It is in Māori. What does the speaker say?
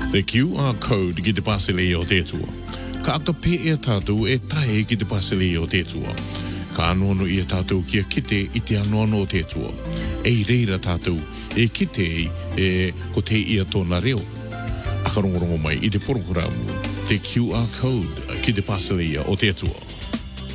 The QR code ki te pasele o te tua. Ka aka pe e tātou e tae ki te pasele o te tua. Ka anono i a tātou kia kite i te anono o te tua. E reira tātou e kite e ko te ia tōna reo. Aka rongorongo mai i te programu, te QR code ki te pasele o te tua.